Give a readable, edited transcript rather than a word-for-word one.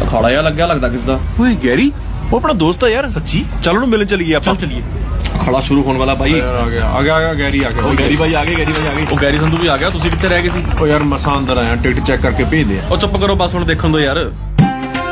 ਖਾੜਾ ਜਿਹਾ ਲੱਗਿਆ ਲੱਗਦਾ ਕਿਸ ਦਾ। ਓਏ ਗੈਰੀ, ਉਹ ਆਪਣਾ ਦੋਸਤ ਆ ਯਾਰ ਸੱਚੀ। ਚੱਲ ਉਹਨੂੰ ਮਿਲਣ ਚਲੀਏ ਆਪਾਂ। ਚੱਲ ਚਲੀਏ। ਖੜਾ ਸ਼ੁਰੂ ਹੋਣ ਵਾਲਾ ਬਾਈ। ਆ ਗਿਆ ਗੈਰੀ ਆ ਗਿਆ। ਉਹ ਗੈਰੀ ਭਾਈ ਆ ਗਏ। ਉਹ ਗੈਰੀ ਸੰਧੂ ਵੀ ਆ ਗਿਆ। ਤੁਸੀਂ ਕਿੱਥੇ ਰਹਿ ਗਏ ਸੀ? ਉਹ ਯਾਰ ਮਸਾਂ ਅੰਦਰ ਆਇਆ, ਟਿਕਟ ਚੈੱਕ ਕਰਕੇ ਭੇਜਦੇ ਆ। ਉਹ ਚੁੱਪ ਕਰੋ ਬਸ, ਹੁਣ ਦੇਖਣ ਦੋ ਯਾਰ।